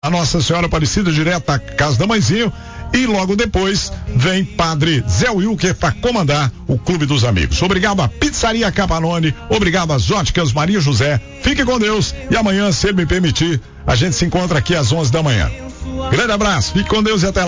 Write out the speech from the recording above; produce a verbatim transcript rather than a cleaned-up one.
a Nossa Senhora Aparecida direto da casa da Mãezinho. E logo depois vem Padre Zé Wilker para comandar o Clube dos Amigos. Obrigado a Pizzaria Capanone, obrigado às Óticas Maria José. Fique com Deus e amanhã, se ele me permitir, a gente se encontra aqui às onze da manhã. Grande abraço, fique com Deus e até lá.